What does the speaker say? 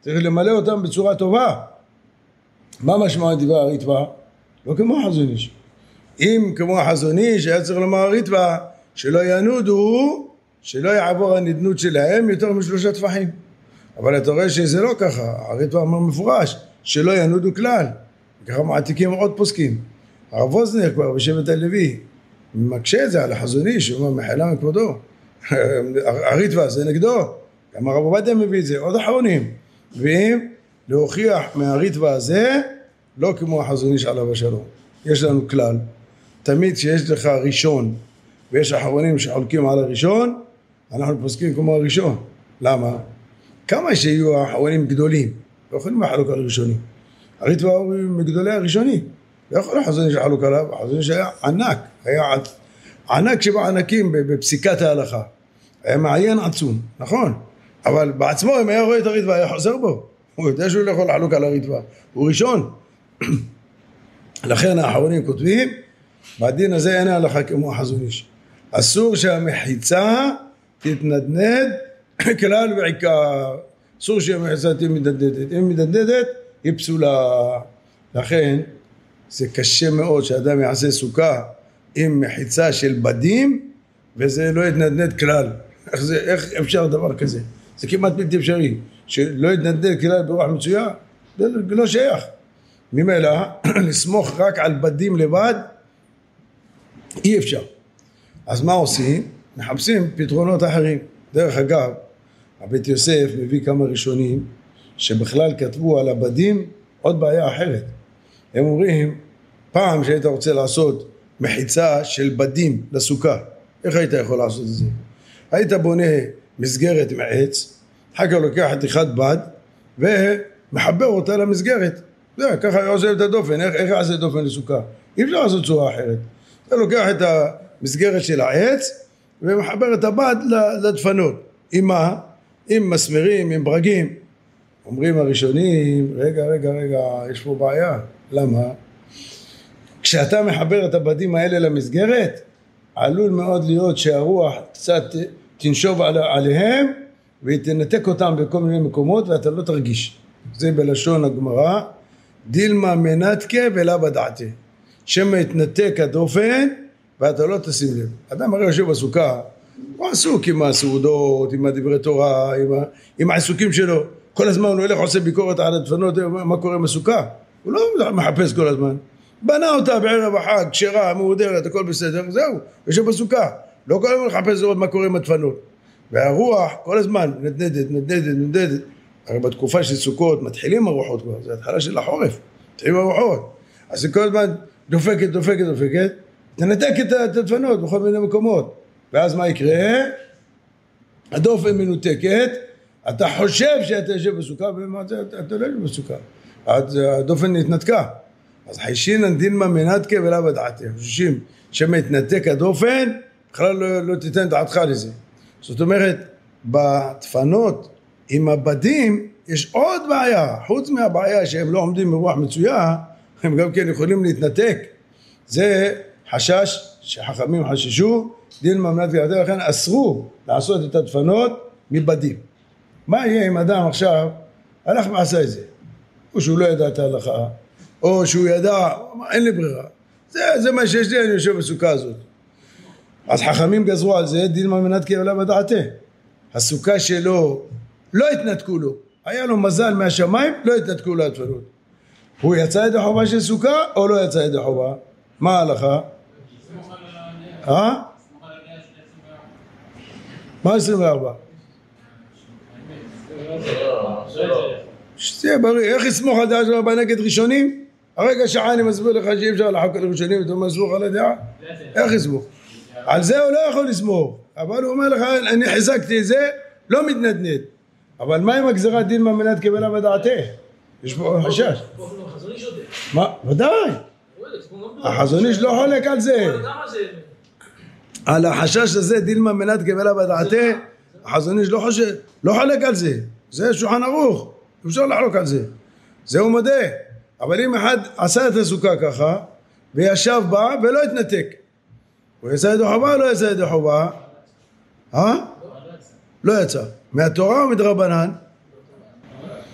צריך למלא אותם בצורה טובה. מה משמע דברי הריטב"א? לא כמו החזון איש. אם כמו החזון איש היה צריך לומר הריטב"א שלא ינודו, שלא יעבור הנדנות שלהם יותר מ3 טפחים. אבל אתה רואה שזה לא ככה. הריטב"א אמר מפורש שלא ינודו כלל. ככה מעתיקים עוד פוסקים. הרב ווזנר כבר בשבט הלוי מקשה את זה על החזון איש, הוא אומר מחילה מכבודו. הריטב"א זה נגדו. גם הרב עובדיה מביא את זה, עוד אחרונים. ואם להוכיח מהריטב"א הזה, לא כמו החזון איש עליו השלום. יש לנו כלל, תמיד כשיש לך ראשון, ויש אחרונים שחולקים על הראשון, אנחנו פוסקים כמו הראשון. למה? כמה שיהיו האחרונים גדולים, לא יכולים לחלוק על הראשונים. הריטב"א הוא מגדולי הראשונים. לא יכול החזון איש לחלוק עליו, החזון איש היה ענק, היה ענק שבענקים בפסיקת ההלכה. היה מעיין עצום, נכון? אבל בעצמו אם היה רואה את הריטב"א היה חוזר בו. הוא יודע שהוא לא יכול לחלוק על הריטב"א, הוא ראשון. לכן האחרונים כותבים, בדין הזה אין ההלכה כמו החזון איש. אסור שהמחיצה תתנדנד כלל ועיקר. אסור שהמחיצה תהיה מדנדדת. אם מדנדדת היא פסולה. לכן זה קשה מאוד שאדם יעשה סוכה עם מחיצה של בדים וזה לא יתנדנד כלל. איך אפשר דבר כזה? זה כמעט בלתי אפשרי. שלא יתנדנד כלל ברוח מצויה, זה לא שייך. ממילא לסמוך רק על בדים לבד אי אפשר. אז מה עושים? מחפשים פתרונות אחרים. דרך אגב, הבית יוסף מביא כמה ראשונים שבכלל כתבו על הבדים עוד בעיה אחרת. הם אומרים, פעם שהיית רוצה לעשות מחיצה של בדים לסוכה, איך היית יכול לעשות את זה? היית בונה מסגרת מעץ, אחר כך לוקח חתיכת בד ומחבר אותה למסגרת. זה, ככה היה עושה את הדופן. איך יעשה דופן לסוכה? אי אפשר לעשות צורה אחרת. אתה לוקח את המסגרת של העץ ומחבר את הבד לדפנות. עם מה? עם מסמרים, עם ברגים. אומרים הראשונים, רגע, יש פה בעיה. למה? כשאתה מחבר את הבדים האלה למסגרת, עלול מאוד להיות שהרוח קצת תנשוב עליהם ותנתק אותם בכל מיני מקומות ואתה לא תרגיש. זה בלשון הגמרא, דילמה מנתקה ולא בדעתי. שמא יתנתק הדופן ואתה לא תשים לב. אדם הרי יושב בסוכה, הוא עסוק עם הסעודות, עם הדברי תורה, עם העסוקים שלו. כל הזמן הוא הולך עושה ביקורת על הדפנות, מה קורה עם הסוכה? הוא לא מחפש כל הזמן. בנה אותה בערב החג, כשרה, מהודרת, הכל בסדר, זהו, יושב בסוכה. לא כל הזמן מחפש לראות מה קורה עם הדפנות. והרוח כל הזמן נדדת. הרי בתקופה של סוכות מתחילים הרוחות כבר, זה התחלה של החורף, מתחילים הרוחות. אז כל הזמן דופקת, תנתק את הדפנות בכל מיני מקומות. ואז מה יקרה? הדופן מנותקת, אתה חושב שאתה יושב בסוכה, אתה לא יושב בסוכה. הדופן נתנתקה. אז חיישינן דילמה מנתקה ולא בדעתי. חוששים שמתנתק הדופן, בכלל לא תיתן דעתך לזה. זאת אומרת, בדפנות עם הבדים יש עוד בעיה. חוץ מהבעיה שהם לא עומדים ברוח מצויה, הם גם כן יכולים להתנתק. זה חשש שחכמים חששו, דילמה מנתקה, לכן אסרו לעשות את הדפנות מבדים. מה יהיה אם אדם עכשיו הלך ועשה את זה? או שהוא לא ידע את ההלכה, או שהוא ידע, אין לי ברירה. זה מה שיש לי, אני יושב בסוכה הזאת. אז חכמים גזרו על זה, דילמה מנתקה ולא בדעתי. הסוכה שלו, לא התנתקו לו. היה לו מזל מהשמיים, לא התנתקו לו הדפנות. הוא יצא ידי חובה של סוכה, או לא יצא ידי חובה? מה ההלכה? מה 24? שתהיה בריא, איך יסמוך על דעה של רבה נגד ראשונים? הרגע שעה אני מסביר לך שאי אפשר לחוק על ראשונים ואתה מסמוך על הדעה? איך יסמוך? על זה הוא לא יכול לסמוך, אבל הוא אומר לך, אני חיזקתי את זה, לא מתנדנד. אבל מה עם הגזרת דילמה מנתקה ולא בדעתי? יש פה חשש. מה? ודאי. החזון איש לא חולק על זה. על החשש הזה, דילמה מנתקה ולא בדעתי, החזון איש לא חולק על זה. זה שולחן ערוך, אפשר לחלוק על זה. זה הוא מודה. אבל אם אחד עשה את הסוכה ככה, וישב בה ולא התנתק. הוא יצא ידי חובה או לא יצא ידי חובה? לא יצא. מהתורה או מדרבנן?